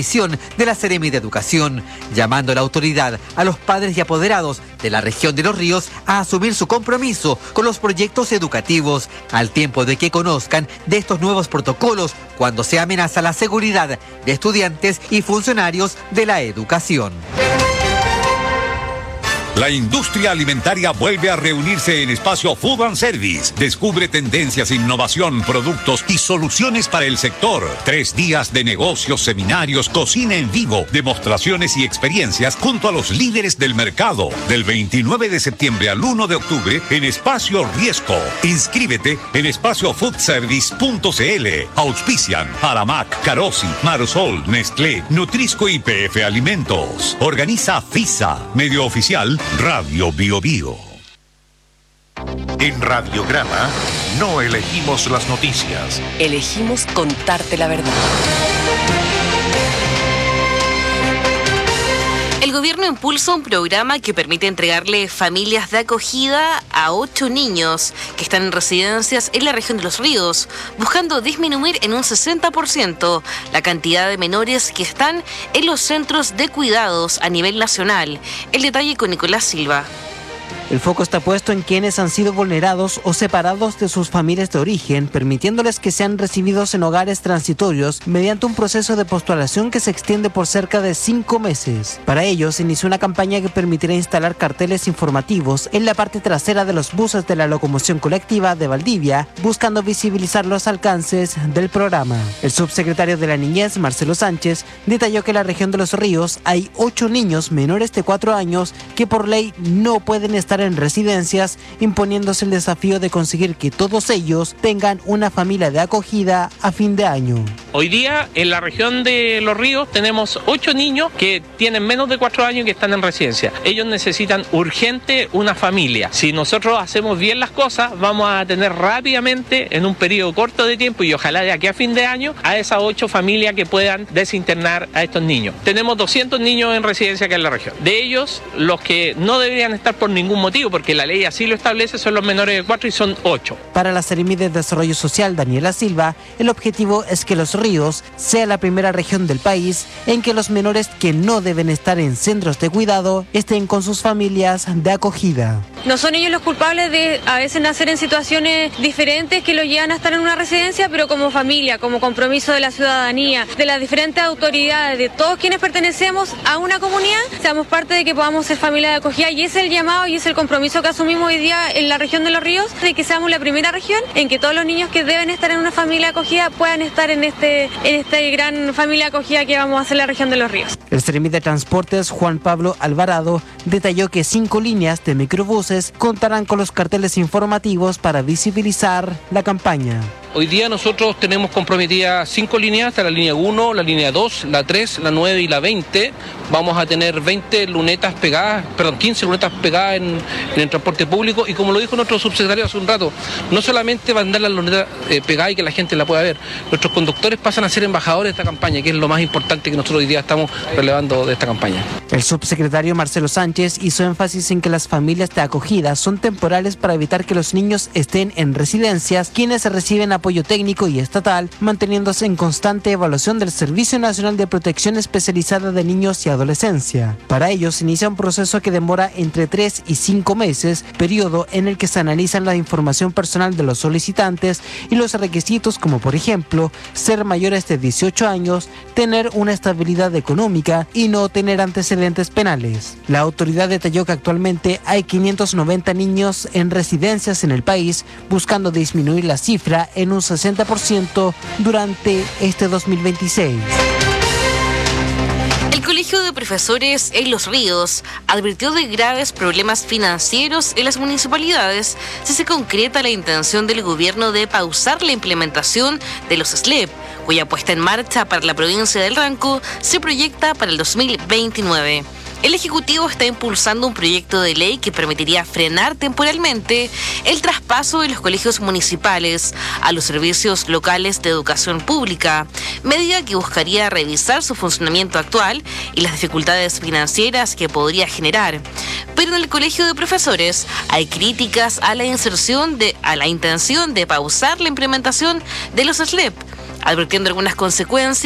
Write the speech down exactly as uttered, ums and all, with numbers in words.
de la Seremi de Educación, llamando a la autoridad a los padres y apoderados de la región de Los Ríos a asumir su compromiso con los proyectos educativos, al tiempo de que conozcan de estos nuevos protocolos cuando se amenaza la seguridad de estudiantes y funcionarios de la educación. La industria alimentaria vuelve a reunirse en Espacio Food and Service. Descubre tendencias, innovación, productos y soluciones para el sector. Tres días de negocios, seminarios, cocina en vivo, demostraciones y experiencias junto a los líderes del mercado. Del veintinueve de septiembre al uno de octubre en Espacio Riesco. Inscríbete en espacio food service punto c l. Auspician Aramac, Carosi, Marosol, Nestlé, Nutrisco y P F Alimentos. Organiza FISA, medio oficial Radio Bio Bio. En Radiograma no elegimos las noticias. Elegimos contarte la verdad. El gobierno impulsa un programa que permite entregarle familias de acogida a ocho niños que están en residencias en la región de Los Ríos, buscando disminuir en un sesenta por ciento la cantidad de menores que están en los centros de cuidados a nivel nacional. El detalle con Nicolás Silva. El foco está puesto en quienes han sido vulnerados o separados de sus familias de origen, permitiéndoles que sean recibidos en hogares transitorios mediante un proceso de postulación que se extiende por cerca de cinco meses. Para ello, se inició una campaña que permitirá instalar carteles informativos en la parte trasera de los buses de la locomoción colectiva de Valdivia, buscando visibilizar los alcances del programa. El subsecretario de la Niñez, Marcelo Sánchez, detalló que en la región de Los Ríos hay ocho niños menores de cuatro años que por ley no pueden estar en residencias, imponiéndose el desafío de conseguir que todos ellos tengan una familia de acogida a fin de año. Hoy día en la región de Los Ríos tenemos ocho niños que tienen menos de cuatro años y que están en residencia. Ellos necesitan urgente una familia. Si nosotros hacemos bien las cosas, vamos a tener rápidamente, en un periodo corto de tiempo y ojalá de aquí a fin de año, a esas ocho familias que puedan desinternar a estos niños. Tenemos doscientos niños en residencia acá en la región. De ellos, los que no deberían estar por ningún motivo, porque la ley así lo establece, son los menores de cuatro y son ocho. Para la Seremi de Desarrollo Social, Daniela Silva, el objetivo es que Los Ríos sea la primera región del país en que los menores que no deben estar en centros de cuidado estén con sus familias de acogida. No son ellos los culpables de a veces nacer en situaciones diferentes que los llevan a estar en una residencia, pero como familia, como compromiso de la ciudadanía, de las diferentes autoridades, de todos quienes pertenecemos a una comunidad, seamos parte de que podamos ser familia de acogida, y ese es el llamado y es el compromiso que asumimos hoy día en la región de Los Ríos, de que seamos la primera región en que todos los niños que deben estar en una familia acogida puedan estar en este en esta gran familia acogida que vamos a hacer en la región de Los Ríos. El Seremi de Transportes, Juan Pablo Alvarado, detalló que cinco líneas de microbuses contarán con los carteles informativos para visibilizar la campaña. Hoy día nosotros tenemos comprometidas cinco líneas, hasta la línea uno, la línea dos, la tres, la nueve y la veinte. Vamos a tener veinte lunetas pegadas, perdón, quince lunetas pegadas en, en el transporte público, y como lo dijo nuestro subsecretario hace un rato, no solamente van a andar las lunetas eh, pegadas y que la gente la pueda ver, nuestros conductores pasan a ser embajadores de esta campaña, que es lo más importante que nosotros hoy día estamos relevando de esta campaña. El subsecretario Marcelo Sánchez hizo énfasis en que las familias de acogida son temporales para evitar que los niños estén en residencias, quienes reciben apoyo técnico y estatal, manteniéndose en constante evaluación del Servicio Nacional de Protección Especializada de Niños y Adolescencia. Para ello se inicia un proceso que demora entre tres y cinco meses, periodo en el que se analizan la información personal de los solicitantes y los requisitos, como por ejemplo ser mayores de dieciocho años, tener una estabilidad económica y no tener antecedentes penales. La autoridad detalló que actualmente hay quinientos noventa niños en residencias en el país, buscando disminuir la cifra en un sesenta por ciento durante este dos mil veintiséis. El Colegio de Profesores en Los Ríos advirtió de graves problemas financieros en las municipalidades si se concreta la intención del gobierno de pausar la implementación de los S L E P, cuya puesta en marcha para la provincia del Ranco se proyecta para el dos mil veintinueve. El Ejecutivo está impulsando un proyecto de ley que permitiría frenar temporalmente el traspaso de los colegios municipales a los servicios locales de educación pública, medida que buscaría revisar su funcionamiento actual y las dificultades financieras que podría generar. Pero en el Colegio de Profesores hay críticas a la inserción de, a la intención de pausar la implementación de los S L E P, advirtiendo algunas consecuencias